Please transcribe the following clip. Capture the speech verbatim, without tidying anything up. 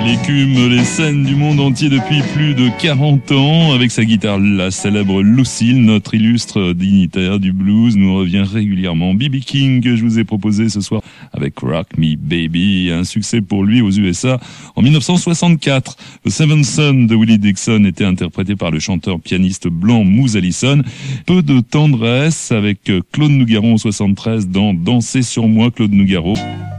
Il écume les scènes du monde entier depuis plus de quarante ans. Avec sa guitare, la célèbre Lucille, notre illustre dignitaire du blues, nous revient régulièrement. B B King, que je vous ai proposé ce soir avec Rock Me Baby, un succès pour lui aux U S A en dix-neuf cent soixante-quatre. The Seventh Son de Willie Dixon était interprété par le chanteur-pianiste blanc Moose Allison. Peu de tendresse avec Claude Nougaro en soixante-treize dans Danser sur moi, Claude Nougaro.